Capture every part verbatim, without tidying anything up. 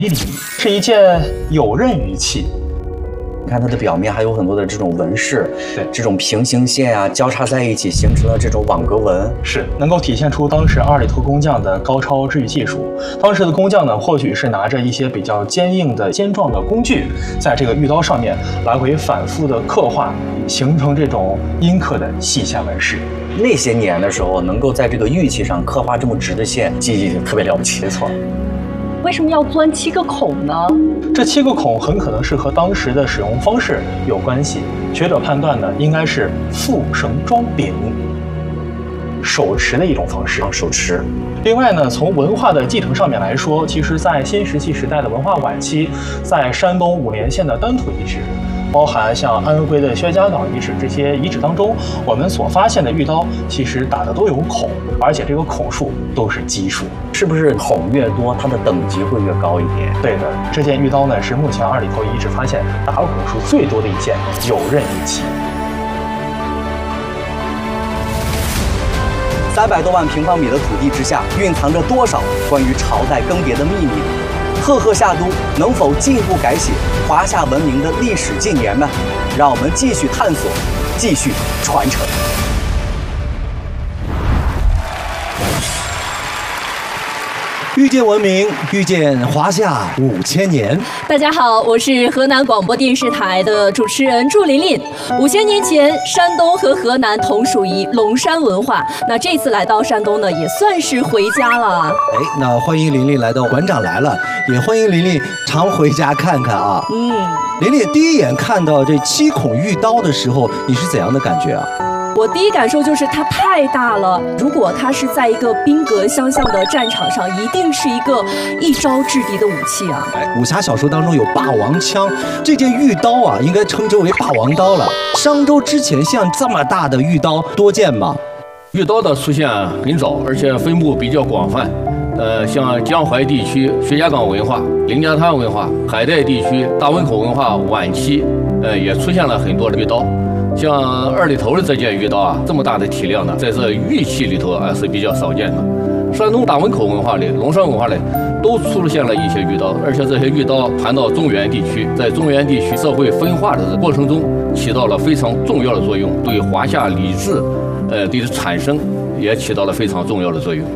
礼礼是一件有刃玉器。 你看它的表面还有很多的这种纹饰， 对， 这种平行线啊交叉在一起，形成了这种网格纹， 是能够体现出当时二里头工匠的高超制玉技术。当时的工匠呢，或许是拿着一些比较坚硬的尖状的工具，在这个玉刀上面来回反复的刻画，形成这种阴刻的细线纹饰。 那些年的时候，能够在这个玉器上刻画这么直的线，技艺特别了不起。 没错。 为什么要钻七个孔呢？ 这七个孔很可能是和当时的使用方式有关系。学者判断呢，应该是缚绳装柄，手持的一种方式。 手持。 另外呢，从文化的继承上面来说，其实在新石器时代的文化晚期，在山东五莲县的丹土遗址，包含像安徽的薛家岗遗址这些遗址当中，我们所发现的玉刀其实打的都有孔，而且这个孔数都是奇数。 是不是孔越多，它的等级会越高一点？ 对的，这件玉刀呢是目前二里头遗址发现打孔数最多的一件有刃玉器。 三百多万平方米的土地之下，蕴藏着多少关于朝代更迭的秘密？赫赫夏都能否进一步改写华夏文明的历史纪年呢？让我们继续探索，继续传承。 遇见文明，遇见华夏五千年。 大家好，我是河南广播电视台的主持人祝琳琳。五千年前，山东和河南同属于龙山文化。那这次来到山东呢，也算是回家了。 哎，那欢迎琳琳来到馆长来了，也欢迎琳琳常回家看看啊。 嗯， 琳琳第一眼看到这七孔玉刀的时候，你是怎样的感觉啊？ 我第一感受就是它太大了，如果它是在一个兵戈相向的战场上，一定是一个一招制敌的武器啊！ 武侠小说当中有霸王枪，这件玉刀啊，应该称之为霸王刀了。商周之前像这么大的玉刀多见吗？ 玉刀的出现很早，而且分布比较广泛。呃，像江淮地区薛家岗文化、凌家滩文化，海带地区大汶口文化晚期，呃，也出现了很多的玉刀。像二里头的这件玉刀啊，这么大的体量呢，在这玉器里头啊是比较少见的。山东大汶口文化里、龙山文化里都出现了一些玉刀，而且这些玉刀传到中原地区，在中原地区社会分化的过程中起到了非常重要的作用，对华夏礼制，呃，的产生也起到了非常重要的作用。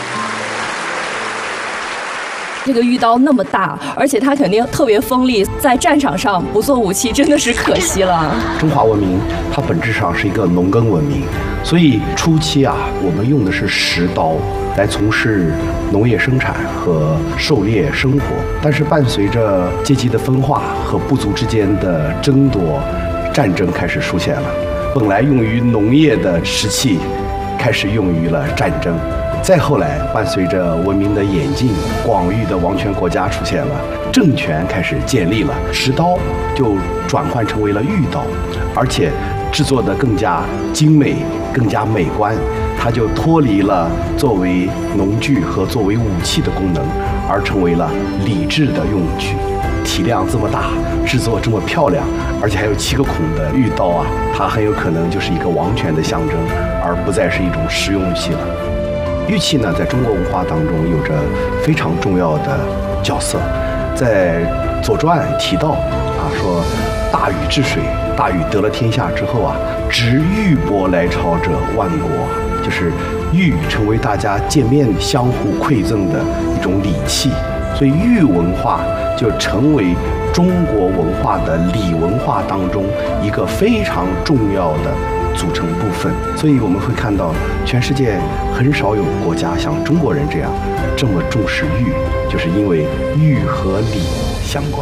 这个玉刀那么大，而且它肯定特别锋利，在战场上不做武器真的是可惜了。 中华文明它本质上是一个农耕文明，所以初期啊，我们用的是石刀来从事农业生产和狩猎生活。但是伴随着阶级的分化和部族之间的争夺，战争开始出现了。本来用于农业的石器，开始用于了战争。再后来，伴随着文明的演进，广域的王权国家出现了，政权开始建立了，石刀就转换成为了玉刀，而且制作的更加精美、更加美观，它就脱离了作为农具和作为武器的功能，而成为了礼制的用具。体量这么大，制作这么漂亮，而且还有七个孔的玉刀啊，它很有可能就是一个王权的象征，而不再是一种实用武器了。玉器呢，在中国文化当中有着非常重要的角色。在《左传》提到啊，说大禹治水，大禹得了天下之后啊，执玉帛来朝者万国，就是玉成为大家见面相互馈赠的一种礼器，所以玉文化就成为中国文化的礼文化当中一个非常重要的组成部分。所以我们会看到全世界很少有国家像中国人这样这么重视玉，就是因为玉和礼相关。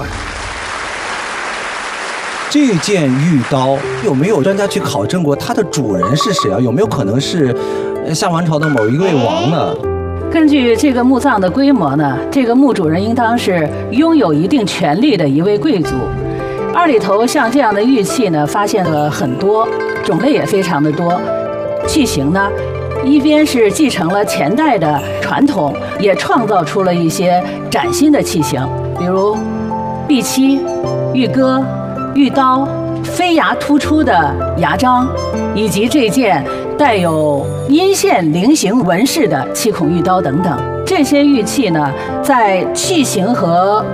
这件玉刀有没有专家去考证过它的主人是谁啊？有没有可能是夏王朝的某一位王呢？ 根据这个墓葬的规模呢，这个墓主人应当是拥有一定权力的一位贵族。二里头像这样的玉器呢，发现了很多，种类也非常的多。器型呢，一边是继承了前代的传统，也创造出了一些崭新的器型，比如碧漆、玉戈、玉刀、飞牙突出的牙章，以及这件带有阴线菱形纹饰的七孔玉刀等等。这些玉器呢，在器型和